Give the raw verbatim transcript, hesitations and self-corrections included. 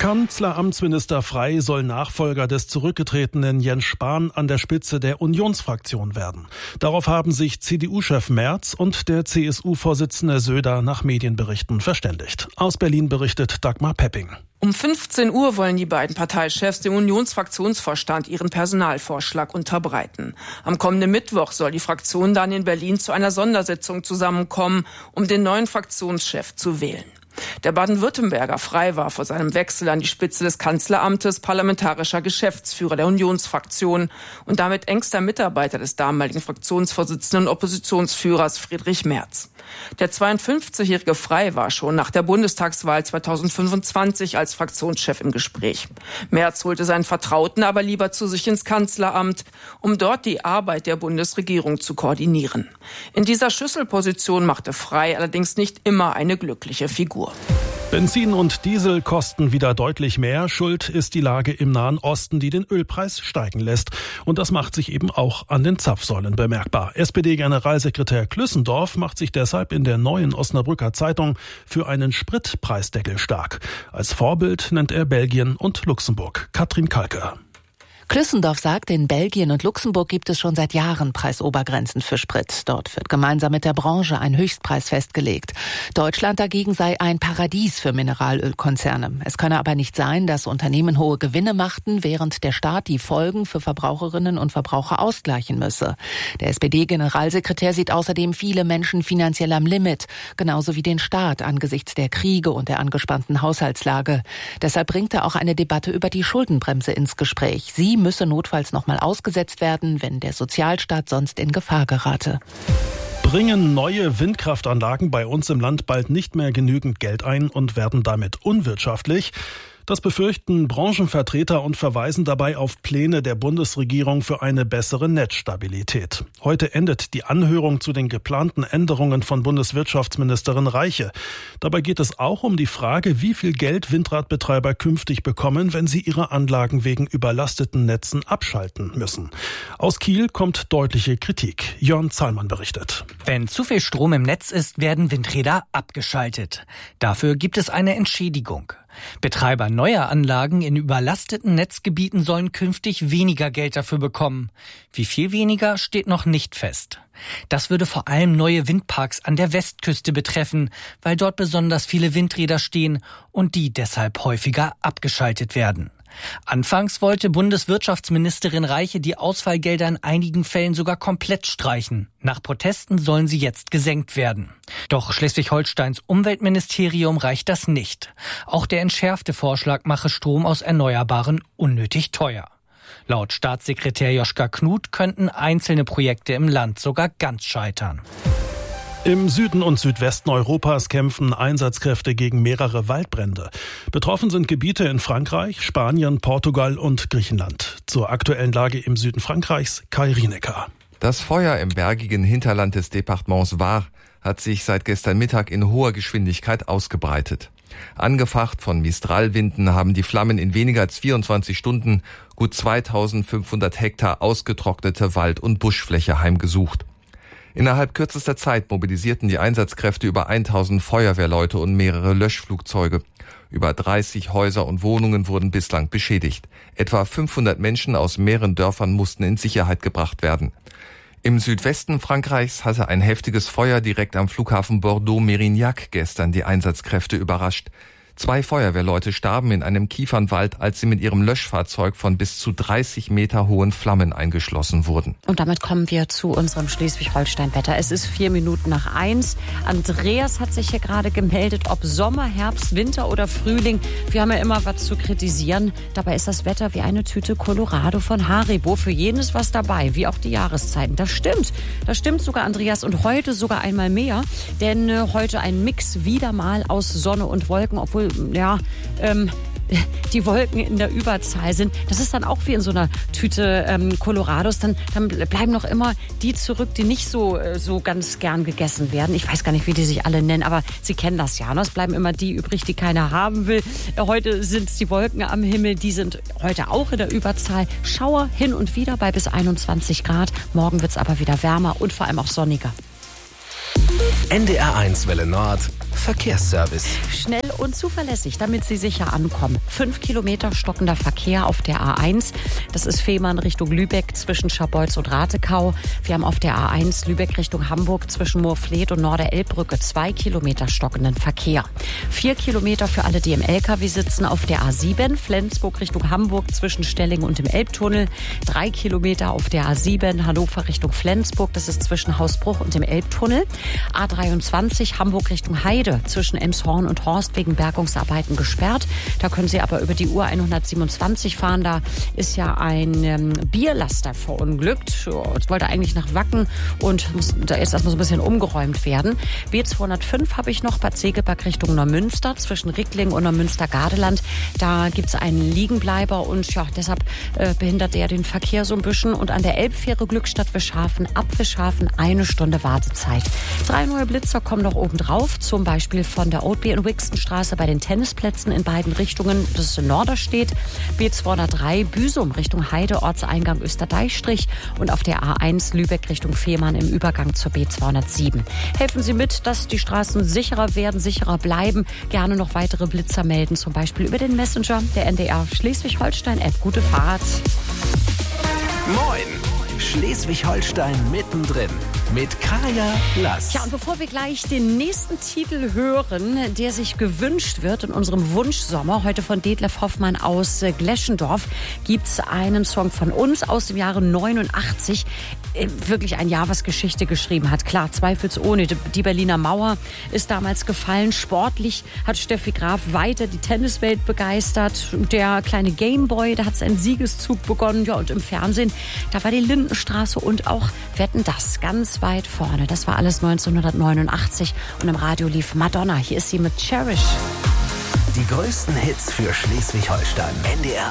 Kanzleramtsminister Frey soll Nachfolger des zurückgetretenen Jens Spahn an der Spitze der Unionsfraktion werden. Darauf haben sich C D U-Chef Merz und der C S U-Vorsitzende Söder nach Medienberichten verständigt. Aus Berlin berichtet Dagmar Pepping. Um fünfzehn Uhr wollen die beiden Parteichefs dem Unionsfraktionsvorstand ihren Personalvorschlag unterbreiten. Am kommenden Mittwoch soll die Fraktion dann in Berlin zu einer Sondersitzung zusammenkommen, um den neuen Fraktionschef zu wählen. Der Baden-Württemberger Frey war vor seinem Wechsel an die Spitze des Kanzleramtes parlamentarischer Geschäftsführer der Unionsfraktion und damit engster Mitarbeiter des damaligen Fraktionsvorsitzenden und Oppositionsführers Friedrich Merz. Der zweiundfünfzigjährige Frey war schon nach der Bundestagswahl zweitausendfünfundzwanzig als Fraktionschef im Gespräch. Merz holte seinen Vertrauten aber lieber zu sich ins Kanzleramt, um dort die Arbeit der Bundesregierung zu koordinieren. In dieser Schlüsselposition machte Frey allerdings nicht immer eine glückliche Figur. Benzin und Diesel kosten wieder deutlich mehr. Schuld ist die Lage im Nahen Osten, die den Ölpreis steigen lässt. Und das macht sich eben auch an den Zapfsäulen bemerkbar. S P D-Generalsekretär Klüssendorf macht sich deshalb in der Neuen Osnabrücker Zeitung für einen Spritpreisdeckel stark. Als Vorbild nennt er Belgien und Luxemburg. Katrin Kalke. Klüssendorf sagt, in Belgien und Luxemburg gibt es schon seit Jahren Preisobergrenzen für Sprit. Dort wird gemeinsam mit der Branche ein Höchstpreis festgelegt. Deutschland dagegen sei ein Paradies für Mineralölkonzerne. Es könne aber nicht sein, dass Unternehmen hohe Gewinne machten, während der Staat die Folgen für Verbraucherinnen und Verbraucher ausgleichen müsse. Der S P D-Generalsekretär sieht außerdem viele Menschen finanziell am Limit, genauso wie den Staat angesichts der Kriege und der angespannten Haushaltslage. Deshalb bringt er auch eine Debatte über die Schuldenbremse ins Gespräch. Sie müsse notfalls nochmal ausgesetzt werden, wenn der Sozialstaat sonst in Gefahr gerate. Bringen neue Windkraftanlagen bei uns im Land bald nicht mehr genügend Geld ein und werden damit unwirtschaftlich? Das befürchten Branchenvertreter und verweisen dabei auf Pläne der Bundesregierung für eine bessere Netzstabilität. Heute endet die Anhörung zu den geplanten Änderungen von Bundeswirtschaftsministerin Reiche. Dabei geht es auch um die Frage, wie viel Geld Windradbetreiber künftig bekommen, wenn sie ihre Anlagen wegen überlasteten Netzen abschalten müssen. Aus Kiel kommt deutliche Kritik. Jörn Zahlmann berichtet. Wenn zu viel Strom im Netz ist, werden Windräder abgeschaltet. Dafür gibt es eine Entschädigung. Betreiber neuer Anlagen in überlasteten Netzgebieten sollen künftig weniger Geld dafür bekommen. Wie viel weniger, steht noch nicht fest. Das würde vor allem neue Windparks an der Westküste betreffen, weil dort besonders viele Windräder stehen und die deshalb häufiger abgeschaltet werden. Anfangs wollte Bundeswirtschaftsministerin Reiche die Ausfallgelder in einigen Fällen sogar komplett streichen. Nach Protesten sollen sie jetzt gesenkt werden. Doch Schleswig-Holsteins Umweltministerium reicht das nicht. Auch der entschärfte Vorschlag mache Strom aus Erneuerbaren unnötig teuer. Laut Staatssekretär Joschka Knut könnten einzelne Projekte im Land sogar ganz scheitern. Im Süden und Südwesten Europas kämpfen Einsatzkräfte gegen mehrere Waldbrände. Betroffen sind Gebiete in Frankreich, Spanien, Portugal und Griechenland. Zur aktuellen Lage im Süden Frankreichs, Kai Rienecker. Das Feuer im bergigen Hinterland des Departements Var hat sich seit gestern Mittag in hoher Geschwindigkeit ausgebreitet. Angefacht von Mistralwinden haben die Flammen in weniger als vierundzwanzig Stunden gut zweitausendfünfhundert Hektar ausgetrocknete Wald- und Buschfläche heimgesucht. Innerhalb kürzester Zeit mobilisierten die Einsatzkräfte über tausend Feuerwehrleute und mehrere Löschflugzeuge. Über dreißig Häuser und Wohnungen wurden bislang beschädigt. Etwa fünfhundert Menschen aus mehreren Dörfern mussten in Sicherheit gebracht werden. Im Südwesten Frankreichs hatte ein heftiges Feuer direkt am Flughafen Bordeaux-Mérignac gestern die Einsatzkräfte überrascht. Zwei Feuerwehrleute starben in einem Kiefernwald, als sie mit ihrem Löschfahrzeug von bis zu dreißig Meter hohen Flammen eingeschlossen wurden. Und damit kommen wir zu unserem Schleswig-Holstein-Wetter. Es ist vier Minuten nach eins. Andreas hat sich hier gerade gemeldet, ob Sommer, Herbst, Winter oder Frühling. Wir haben ja immer was zu kritisieren. Dabei ist das Wetter wie eine Tüte Colorado von Haribo. Für jeden ist was dabei, wie auch die Jahreszeiten. Das stimmt. Das stimmt sogar, Andreas. Und heute sogar einmal mehr. Denn äh, heute ein Mix wieder mal aus Sonne und Wolken, obwohl ja, ähm, die Wolken in der Überzahl sind. Das ist dann auch wie in so einer Tüte ähm, Colorados. Dann, dann bleiben noch immer die zurück, die nicht so, so ganz gern gegessen werden. Ich weiß gar nicht, wie die sich alle nennen, aber Sie kennen das ja. Ne? Es bleiben immer die übrig, die keiner haben will. Heute sind es die Wolken am Himmel. Die sind heute auch in der Überzahl. Schauer hin und wieder bei bis einundzwanzig Grad. Morgen wird es aber wieder wärmer und vor allem auch sonniger. N D R eins Welle Nord. Verkehrsservice. Schnell und zuverlässig, damit Sie sicher ankommen. Fünf Kilometer stockender Verkehr auf der A eins. Das ist Fehmarn Richtung Lübeck zwischen Scharbeutz und Ratekau. Wir haben auf der A eins Lübeck Richtung Hamburg zwischen Moorfleet und Norderelbbrücke zwei Kilometer stockenden Verkehr. Vier Kilometer für alle, die im L K W sitzen auf der A sieben. Flensburg Richtung Hamburg zwischen Stellingen und dem Elbtunnel. Drei Kilometer auf der A sieben. Hannover Richtung Flensburg. Das ist zwischen Hausbruch und dem Elbtunnel. A dreiundzwanzig Hamburg Richtung Heide zwischen Emshorn und Horst wegen Bergungsarbeiten gesperrt. Da können Sie aber über die U hundertsiebenundzwanzig fahren. Da ist ja ein ähm, Bierlaster verunglückt. Jetzt wollte er eigentlich nach Wacken und muss da jetzt erstmal so ein bisschen umgeräumt werden. B zweihundertfünf habe ich noch, Bad Segeberg Richtung Neumünster zwischen Rickling und Neumünster-Gardeland. Da gibt es einen Liegenbleiber und ja, deshalb äh, behindert er den Verkehr so ein bisschen. Und an der Elbfähre Glückstadt Wischhafen, ab Wischhafen eine Stunde Wartezeit. Drei neue Blitzer kommen noch oben drauf, zum Beispiel von der Oldby- und Wixtonstraße bei den Tennisplätzen in beiden Richtungen. Das ist in Norderstedt. B zweihundertdrei Büsum Richtung Heide, Ortseingang Österdeichstrich und auf der A eins Lübeck Richtung Fehmarn im Übergang zur B zweihundertsieben. Helfen Sie mit, dass die Straßen sicherer werden, sicherer bleiben. Gerne noch weitere Blitzer melden, zum Beispiel über den Messenger der N D R Schleswig-Holstein-App. Gute Fahrt. Moin! Schleswig-Holstein mittendrin mit Kaya Lass. Ja, und bevor wir gleich den nächsten Titel hören, der sich gewünscht wird in unserem Wunschsommer, heute von Detlef Hoffmann aus Gleschendorf, gibt es einen Song von uns aus dem Jahre neunundachtzig. Wirklich ein Jahr, was Geschichte geschrieben hat. Klar, zweifelsohne. Die Berliner Mauer ist damals gefallen. Sportlich hat Steffi Graf weiter die Tenniswelt begeistert. Der kleine Gameboy, da hat seinen Siegeszug begonnen. Ja, und im Fernsehen, da war die Lindenstraße und auch Wetten, das ganz weit vorne. Das war alles neunzehnhundertneunundachtzig und im Radio lief Madonna. Hier ist sie mit Cherish. Die größten Hits für Schleswig-Holstein. N D R